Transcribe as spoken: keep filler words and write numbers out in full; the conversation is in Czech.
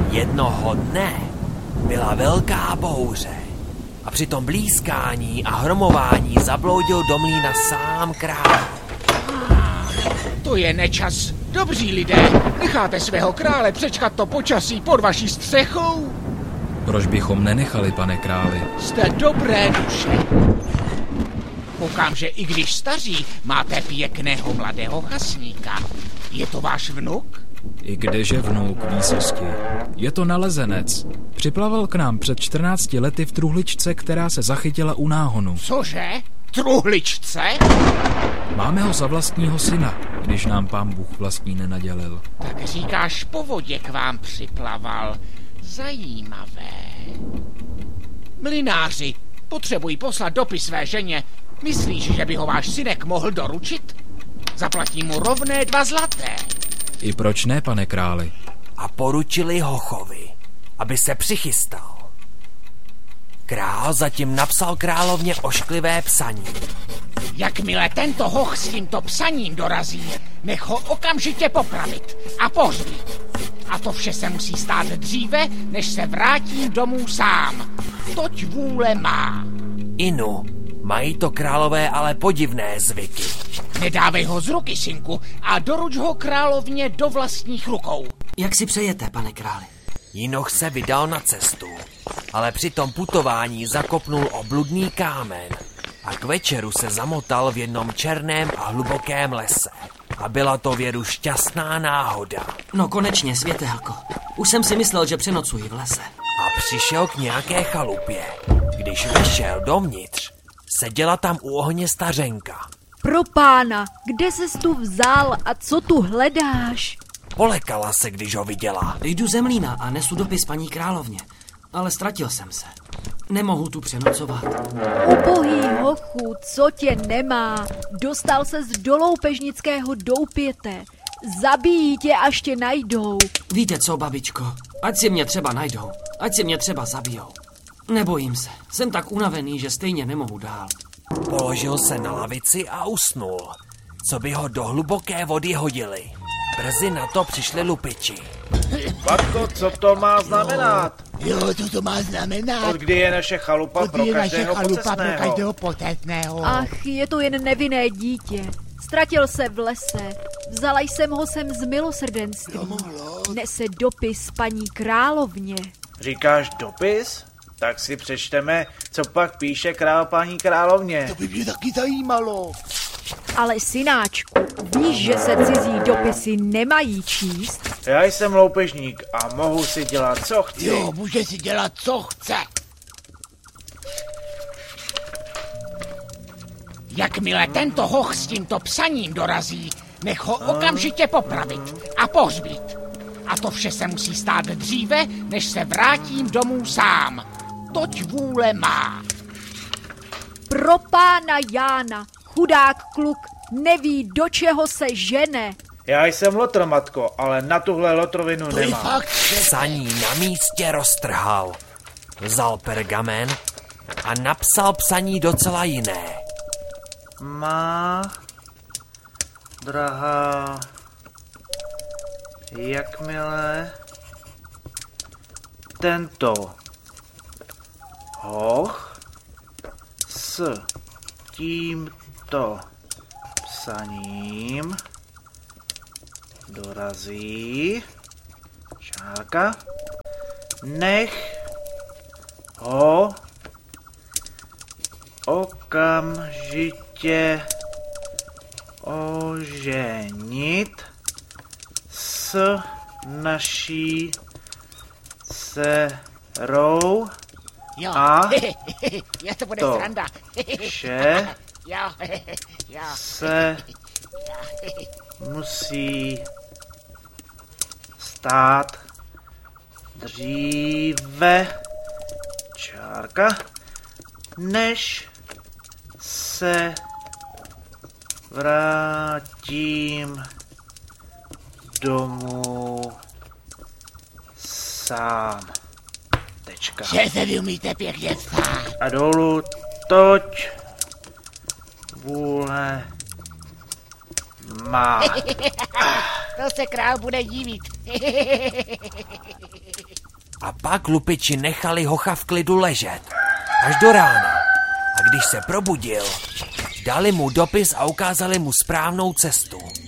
Jednoho dne byla velká bouře a při tom blízkání a hromování zabloudil do mlýna sám král. To je nečas. Dobří lidé, necháte svého krále přečkat to počasí pod vaší střechou? Proč bychom nenechali, pane králi? Jste dobré duše. Koukám, že i když staří, máte pěkného mladého chasníka. Je to váš vnuk? I kdeže vnuk, výsosti. Je to nalezenec. Připlaval k nám před čtrnácti lety v truhličce, která se zachytila u náhonu. Cože? Truhličce? Máme ho za vlastního syna, když nám pán Bůh vlastní nenadělil. Tak říkáš, po vodě k vám připlaval. Zajímavé. Mlynáři, potřebuji poslat dopis své ženě. Myslíš, že by ho váš synek mohl doručit? Zaplatím mu rovné dva zlaté. I proč ne, pane králi? A poručili hochovi, aby se přichystal. Král zatím napsal královně ošklivé psaní. Jakmile tento hoch s tímto psaním dorazí, nech ho okamžitě popravit a pohřbít. A to vše se musí stát dříve, než se vrátím domů sám. Toť vůle má. Inu, mají to králové ale podivné zvyky. Nedávej ho z ruky, synku, a doruč ho královně do vlastních rukou. Jak si přejete, pane králi? Jinoch se vydal na cestu, ale při tom putování zakopnul obludný kámen a k večeru se zamotal v jednom černém a hlubokém lese. A byla to věru šťastná náhoda. No konečně, světélko. Už jsem si myslel, že přenocuji v lese. A přišel k nějaké chalupě. Když vešel dovnitř, seděla tam u ohně stařenka. Pro pána, kde ses tu vzal a co tu hledáš? Polekala se, když ho viděla. Jdu ze mlýna a nesu dopis paní královně, ale ztratil jsem se. Nemohu tu přenocovat. Ubohý hochu, co tě nemá? Dostal se z doloupežnického doupěte. Zabijí tě, až tě najdou. Víte co, babičko? Ať si mě třeba najdou, ať si mě třeba zabijou. Nebojím se, jsem tak unavený, že stejně nemohu dál. Položil se na lavici a usnul. Co by ho do hluboké vody hodili. Brzy na to přišli lupiči. Batko, co to má znamenat? Jo, jo, co to má znamenat? Od kdy je naše chalupa Od pro kdy je naše každého chalupa pro pocestného? každého pocestného? Ach, je to jen nevinné dítě. Ztratil se v lese. Vzala jsem ho sem z milosrdenství. Nese dopis paní královně. Říkáš dopis? Tak si přečteme, co pak píše král paní královně. To by mě taky zajímalo. Ale synáčku, víš, že se cizí dopisy nemají číst? Já jsem loupežník a mohu si dělat, co chci. Jo, může si dělat, co chce. Jakmile tento hoch s tímto psaním dorazí, nech ho okamžitě popravit a pohřbít. A to vše se musí stát dříve, než se vrátím domů sám. Toť vůle má. Pro pána Jána, chudák kluk, neví, do čeho se žene. Já jsem lotr, matko, ale na tuhle lotrovinu To je nemám. fakt. Psaní na místě roztrhal. Vzal pergamen a napsal psaní docela jiné. Má, drahá, jakmile tento hoch s tímto psaním dorazí, čárka, nech ho okamžitě oženit s naší dcerou. Jo, A já to bude to sranda. vše Jo, jo. se musí stát dříve, čárka, než se vrátím domů sám. Tečka. Že se vy umíte pěkně psát. A dolů toť vůle má. To se král bude divit. A pak lupiči nechali hocha v klidu ležet. Až do rána. A když se probudil, dali mu dopis a ukázali mu správnou cestu.